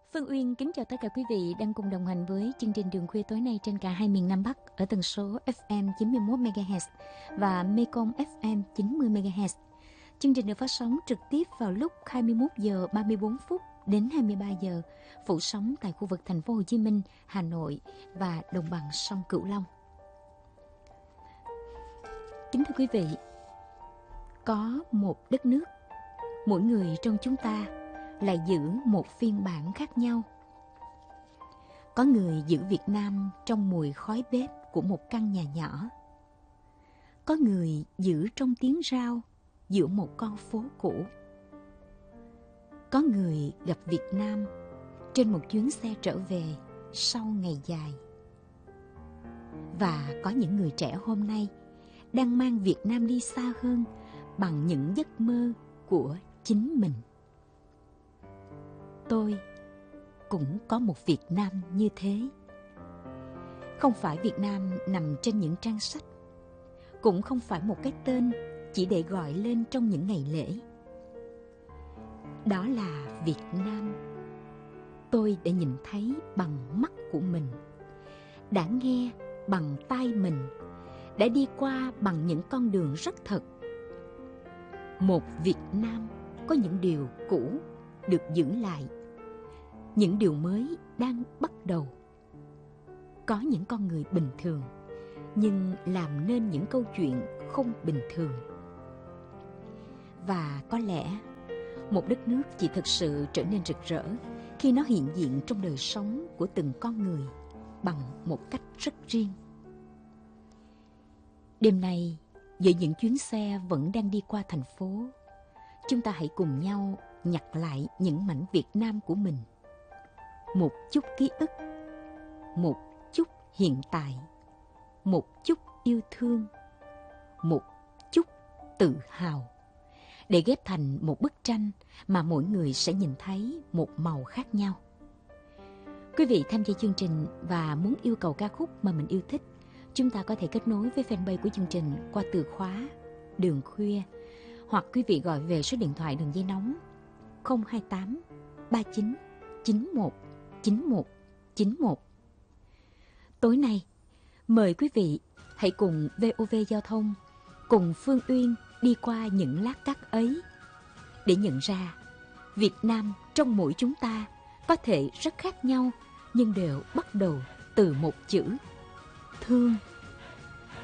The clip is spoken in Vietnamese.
Phương Uyên kính chào tất cả quý vị đang cùng đồng hành với chương trình Đường Khuya tối nay trên cả hai miền Nam Bắc ở tần số FM 91 MHz và Mekong FM 90 MHz. Chương trình được phát sóng trực tiếp vào lúc 21 giờ 34 phút đến 23 giờ, phủ sóng tại khu vực thành phố Hồ Chí Minh, Hà Nội và đồng bằng sông Cửu Long. Kính thưa quý vị, có một đất nước, mỗi người trong chúng ta lại giữ một phiên bản khác nhau. Có người giữ Việt Nam trong mùi khói bếp của một căn nhà nhỏ. Có người giữ trong tiếng rao giữa một con phố cũ. Có người gặp Việt Nam trên một chuyến xe trở về sau ngày dài. Và có những người trẻ hôm nay đang mang Việt Nam đi xa hơn bằng những giấc mơ của chính mình. Tôi cũng có một Việt Nam như thế. Không phải Việt Nam nằm trên những trang sách, cũng không phải một cái tên chỉ để gọi lên trong những ngày lễ. Đó là Việt Nam tôi đã nhìn thấy bằng mắt của mình, đã nghe bằng tai mình, đã đi qua bằng những con đường rất thật. Một Việt Nam có những điều cũ được giữ lại, những điều mới đang bắt đầu. Có những con người bình thường nhưng làm nên những câu chuyện không bình thường. Và có lẽ một đất nước chỉ thực sự trở nên rực rỡ khi nó hiện diện trong đời sống của từng con người bằng một cách rất riêng. Đêm nay, giữa những chuyến xe vẫn đang đi qua thành phố, chúng ta hãy cùng nhau nhặt lại những mảnh Việt Nam của mình. Một chút ký ức, một chút hiện tại, một chút yêu thương, một chút tự hào, để ghép thành một bức tranh mà mỗi người sẽ nhìn thấy một màu khác nhau. Quý vị tham gia chương trình và muốn yêu cầu ca khúc mà mình yêu thích, chúng ta có thể kết nối với fanpage của chương trình qua từ khóa Đường Khuya, hoặc quý vị gọi về số điện thoại đường dây nóng 028 39 91 91 91. Tối nay, mời quý vị hãy cùng VOV Giao thông, cùng Phương Uyên đi qua những lát cát ấy để nhận ra Việt Nam trong mỗi chúng ta có thể rất khác nhau, nhưng đều bắt đầu từ một chữ: thương.